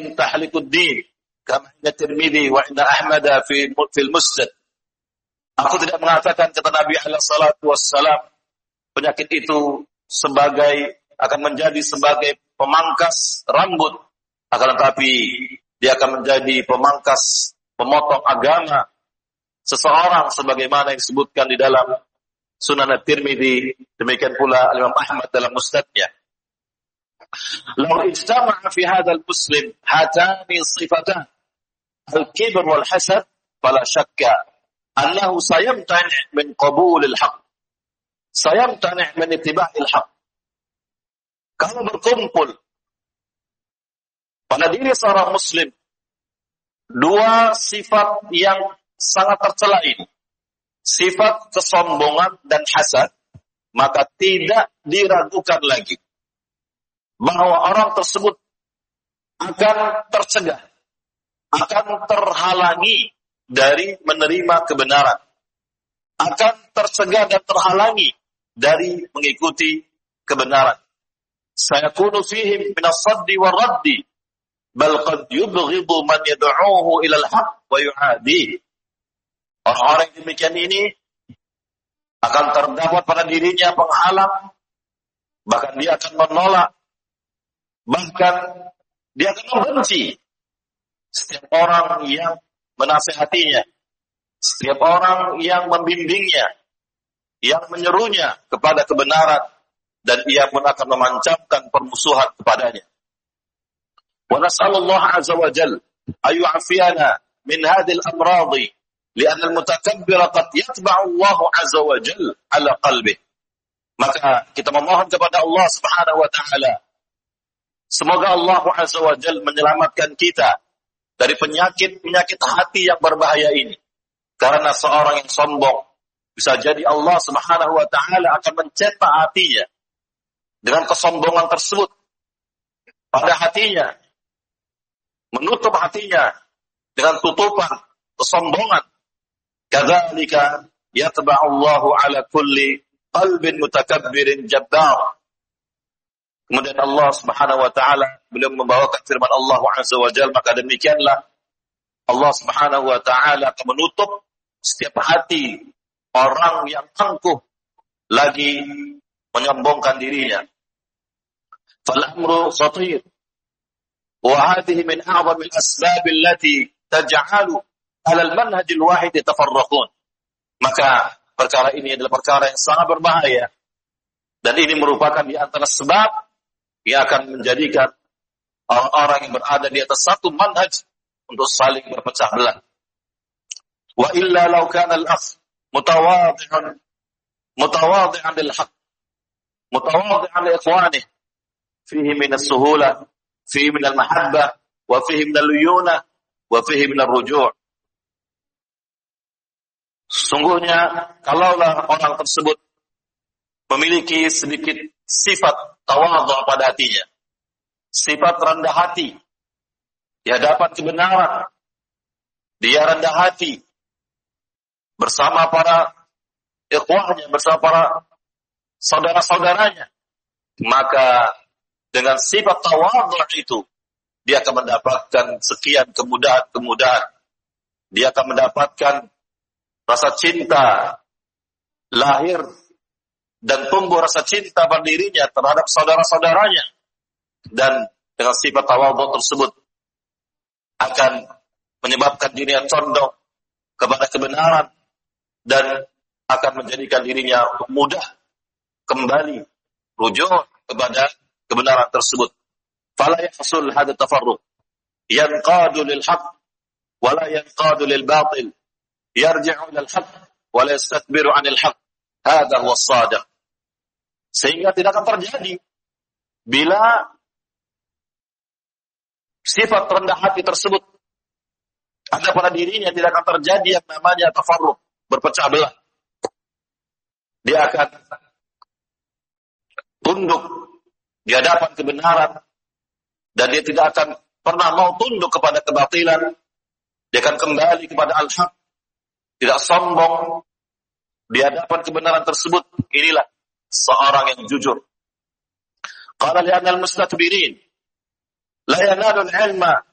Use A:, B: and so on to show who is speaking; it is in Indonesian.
A: walakin tahlikud din kama inda Tirmidzi wa inda Ahmad fil Musnad. Aku tidak mengatakan, kata Nabi alaihi salatu wassalam, penyakit itu akan menjadi sebagai pemangkas rambut, akan tetapi dia akan menjadi pemotong agama seseorang sebagaimana yang disebutkan di dalam Sunan At-Tirmidzi, demikian pula Imam Ahmad dalam Musnadnya. Law ijtama'a fi hadzal muslim hatani sifatan al-kibr wal hasad fala syakka annahu sayamtani' min qabulil haqq, sayamtani' min ittiba'il haqq. Kalau berkumpul pada diri seorang muslim dua sifat yang sangat tercela ini, sifat kesombongan dan hasad, maka tidak diragukan lagi bahwa orang tersebut akan tercegah, akan terhalangi dari menerima kebenaran, akan tercegah dan terhalangi dari mengikuti kebenaran. Sayakunu fihim min as-saddi war-raddi bal qad yubghidu man yad'uhu ila al-haqq wa yu'adihi. Orang-orang yang demikian ini akan terdapat pada dirinya penghalang, bahkan dia akan menolak, bahkan dia akan membenci setiap orang yang menasihatinya, setiap orang yang membimbingnya, yang menyerunya kepada kebenaran, dan ia pun akan memancapkan permusuhan kepadanya. Wa nas'alullah azza wa jalla ayu'afiyana min hadhil amradi li'anna al-mutakabbira qad yatba'u Allah azza wa jalla ala qalbih. Maka kita memohon kepada Allah Subhanahu wa taala, semoga Allah azza wa jalla menyelamatkan kita dari penyakit hati yang berbahaya ini. Karena seorang yang sombong, bisa jadi Allah Subhanahu wa taala akan mencetak hatinya dengan kesombongan tersebut pada hatinya, menutup hatinya dengan tutupan kesombongan. Kadzalika yatba'u Allahu 'ala kulli qalbin mutakabbirin jabbar. Kemudian Allah Subhanahu wa taala beliau membawakan firman Allah azza wa jalla, maka demikianlah Allah Subhanahu wa taala akan menutup setiap hati orang yang angkuh lagi menyombongkan dirinya. Fal amru khatir wa hadhihi min a'zami al-asbab allati taj'alu 'ala al-manhaj al-wahid yatafarraqun. Maka perkara ini adalah perkara yang sangat berbahaya, dan ini merupakan di antara sebab yang akan menjadikan orang-orang yang berada di atas satu manhaj untuk saling berpecah belah. Wa illa law kana al-akh mutawadhi'an lil haqq, mutawadhi'an li ikhwanihi fihi min as-suhula, fihi min al-mahabbah, wa fihi min al-luyuna, wa fihi min ar-ruju'. Sungguhnya kalaulah orang tersebut memiliki sedikit sifat tawadhu pada hatinya, sifat rendah hati di hadapan kebenaran, dia rendah hati bersama para ikhwahnya, bersama para saudara-saudaranya, maka dengan sifat tawadhu itu dia akan mendapatkan sekian kemudahan. Dia akan mendapatkan rasa cinta, lahir dan tumbuh rasa cinta pada dirinya terhadap saudara-saudaranya, dan dengan sifat tawadhu tersebut akan menyebabkan dirinya condong kepada kebenaran dan akan menjadikan dirinya mudah kembali rujuk kepada kebenaran tersebut. Fala yahsul hadha tafarruq yanqadu lil haqq wa la yanqadu lil batil, yarji'u ila al haqq wa la yastakbiru 'anil haqq. Hadha huwa as-sadiq. Sehingga tidak akan terjadi bila sifat rendah hati tersebut ada pada dirinya, tidak akan terjadi yang namanya tafarruq, berpecah belah. Dia akan tunduk di hadapan kebenaran, dan dia tidak akan pernah mau tunduk kepada kebatilan. Dia akan kembali kepada al-haq, tidak sombong di hadapan kebenaran tersebut. Inilah seorang yang jujur. Qala li'anna al-mustakbirin la yanalu al-'ilma